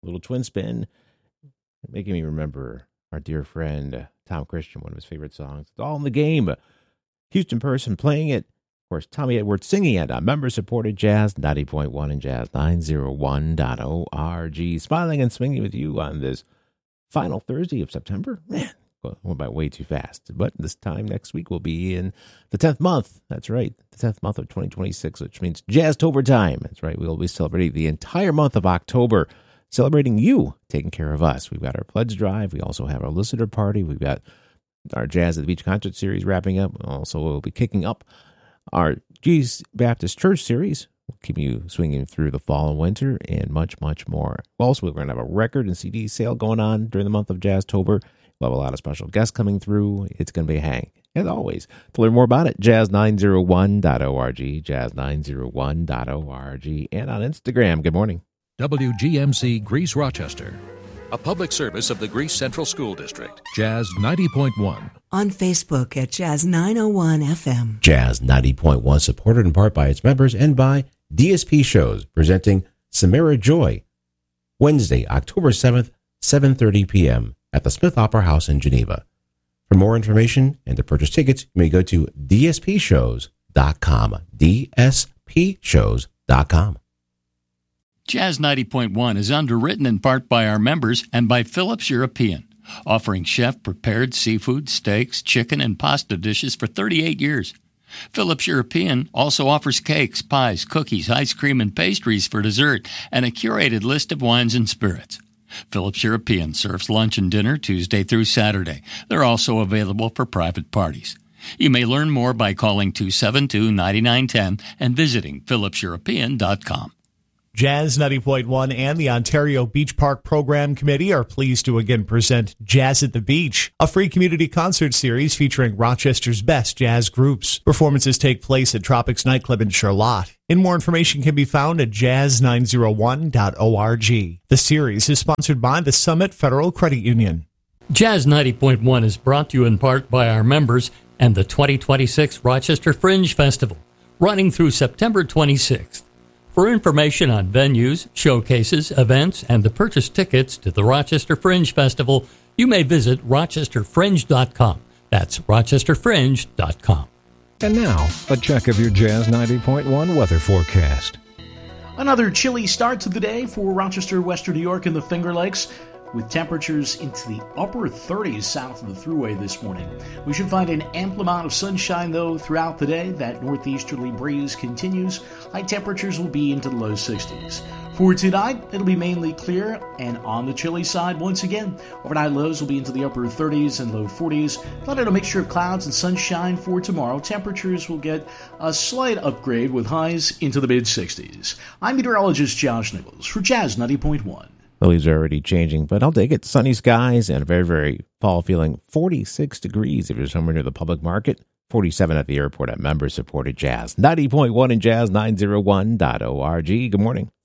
little twin spin, making me remember our dear friend Tom Christian, one of his favorite songs. It's all in the game. Houston person playing it. Of course, Tommy Edwards singing it on member-supported Jazz 90.1 and Jazz901.org. Smiling and swinging with you on this final Thursday of September. Man, went by way too fast. But this time next week we'll be in the 10th month. That's right, the 10th month of 2026, which means Jazztober time. That's right, we'll be celebrating the entire month of October, celebrating you taking care of us. We've got our pledge drive. We also have our listener party. We've got our Jazz at the Beach concert series wrapping up. Also, we'll be kicking up our Jesus Baptist Church series. We'll keep you swinging through the fall and winter and much, much more. Also, we're going to have a record and CD sale going on during the month of Jazztober. We'll have a lot of special guests coming through. It's going to be a hang, as always. To learn more about it, jazz901.org, jazz901.org, and on Instagram. Good morning. WGMC Greece Rochester, a public service of the Greece Central School District. Jazz 90.1. On Facebook at Jazz 901 FM. Jazz 90.1, supported in part by its members and by DSP Shows, presenting Samara Joy, Wednesday, October 7th, 7:30 p.m. at the Smith Opera House in Geneva. For more information and to purchase tickets, you may go to dspshows.com, dspshows.com. Jazz 90.1 is underwritten in part by our members and by Phillips European, offering chef-prepared seafood, steaks, chicken, and pasta dishes for 38 years. Phillips European also offers cakes, pies, cookies, ice cream, and pastries for dessert, and a curated list of wines and spirits. Phillips European serves lunch and dinner Tuesday through Saturday. They're also available for private parties. You may learn more by calling 272-9910 and visiting phillipseuropean.com. Jazz 90.1 and the Ontario Beach Park Program Committee are pleased to again present Jazz at the Beach, a free community concert series featuring Rochester's best jazz groups. Performances take place at Tropics Nightclub in Charlotte. And more information can be found at jazz901.org. The series is sponsored by the Summit Federal Credit Union. Jazz 90.1 is brought to you in part by our members and the 2026 Rochester Fringe Festival, running through September 26th. For information on venues, showcases, events, and to purchase tickets to the Rochester Fringe Festival, you may visit rochesterfringe.com. That's rochesterfringe.com. And now, a check of your Jazz 90.1 weather forecast. Another chilly start to the day for Rochester, Western New York, and the Finger Lakes, with temperatures into the upper 30s south of the Thruway this morning. We should find an ample amount of sunshine, though, throughout the day. That northeasterly breeze continues. High temperatures will be into the low 60s. For tonight, it'll be mainly clear, and on the chilly side, once again, overnight lows will be into the upper 30s and low 40s. But a mixture of clouds and sunshine for tomorrow. Temperatures will get a slight upgrade with highs into the mid-60s. I'm meteorologist Josh Nichols for Jazz 90.1. The leaves are already changing, but I'll take it. Sunny skies and a very, very fall feeling. 46 degrees if you're somewhere near the public market. 47 at the airport at member-supported Jazz 90.1 and Jazz901.org. Good morning.